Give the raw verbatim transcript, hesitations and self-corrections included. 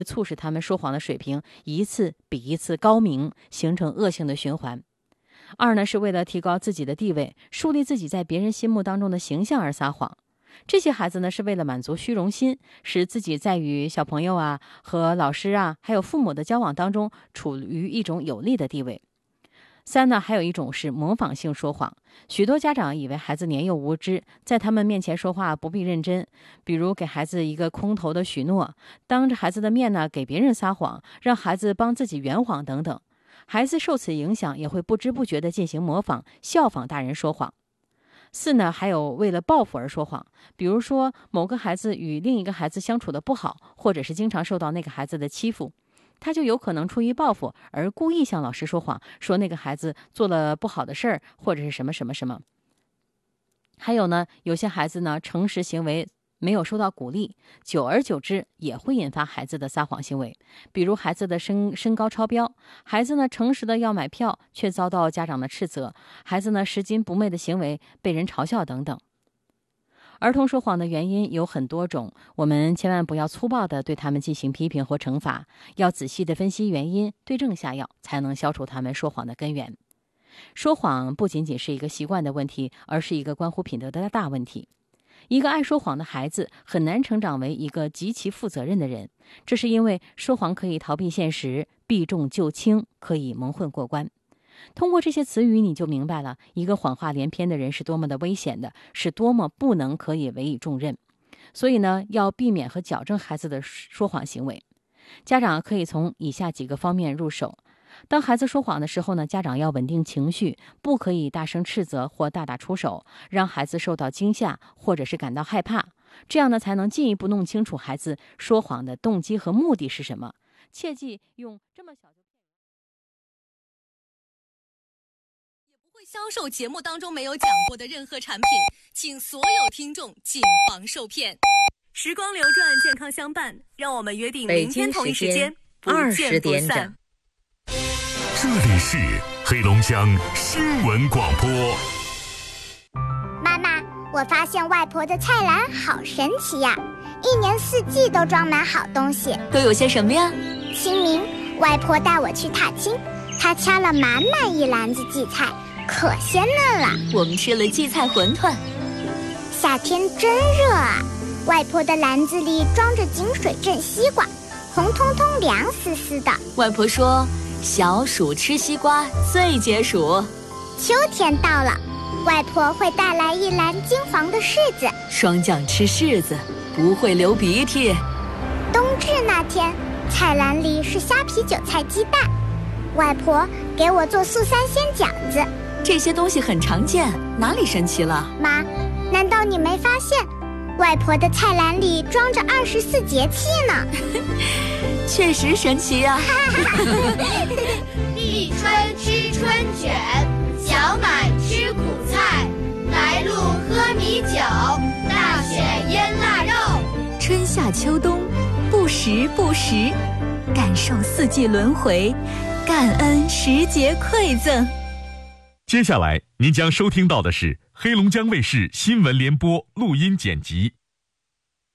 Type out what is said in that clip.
促使他们说谎的水平一次比一次高明，形成恶性的循环。二呢，是为了提高自己的地位，树立自己在别人心目当中的形象而撒谎。这些孩子呢，是为了满足虚荣心，使自己在与小朋友啊、和老师啊，还有父母的交往当中，处于一种有利的地位。三呢，还有一种是模仿性说谎。许多家长以为孩子年幼无知，在他们面前说话不必认真，比如给孩子一个空头的许诺，当着孩子的面呢给别人撒谎，让孩子帮自己圆谎等等。孩子受此影响，也会不知不觉地进行模仿、效仿大人说谎。四呢，还有为了报复而说谎，比如说某个孩子与另一个孩子相处的不好，或者是经常受到那个孩子的欺负，他就有可能出于报复而故意向老师说谎，说那个孩子做了不好的事儿，或者是什么什么什么。还有呢，有些孩子呢，诚实行为没有受到鼓励，久而久之也会引发孩子的撒谎行为。比如孩子的身身高超标，孩子呢诚实的要买票，却遭到家长的斥责；孩子呢拾金不昧的行为被人嘲笑等等。儿童说谎的原因有很多种，我们千万不要粗暴地对他们进行批评或惩罚，要仔细地分析原因，对症下药，才能消除他们说谎的根源。说谎不仅仅是一个习惯的问题，而是一个关乎品德的大问题。一个爱说谎的孩子很难成长为一个极其负责任的人，这是因为说谎可以逃避现实，避重就轻，可以蒙混过关。通过这些词语，你就明白了一个谎话连篇的人是多么的危险的，是多么不能可以委以重任。所以呢，要避免和矫正孩子的说谎行为。家长可以从以下几个方面入手。当孩子说谎的时候呢，家长要稳定情绪，不可以大声斥责或大打出手，让孩子受到惊吓或者是感到害怕。这样呢，才能进一步弄清楚孩子说谎的动机和目的是什么。切记用这么小就销售节目当中没有讲过的任何产品，请所有听众谨防受骗。时光流转，健康相伴，让我们约定明天同一时间不见不散。 这里是黑龙江新闻广播。 妈妈，我发现外婆的菜篮好神奇呀，一年四季都装满好东西。 都有些什么呀？ 清明，外婆带我去踏青，她掐了满满一篮子荠菜，可鲜嫩了。 我们吃了荠菜馄饨。 夏天真热啊，外婆的篮子里装着井水镇西瓜，红彤彤凉丝丝的。 外婆说，小暑吃西瓜最解暑。 秋天到了，外婆会带来一篮金黄的柿子， 霜降吃柿子不会流鼻涕。 冬至那天，菜篮里是虾皮韭菜鸡蛋，外婆给我做素三鲜饺子。 这些东西很常见，哪里神奇了？ 妈，难道你没发现外婆的菜篮里装着二十四节气呢？ 确实神奇呀、啊！ 立春吃春卷，小满吃苦菜，来路喝米酒，大雪腌腊肉。 春夏秋冬，不时不食，感受四季轮回，感恩时节馈赠。 接下来您将收听到的是黑龙江卫视新闻联播录音剪辑。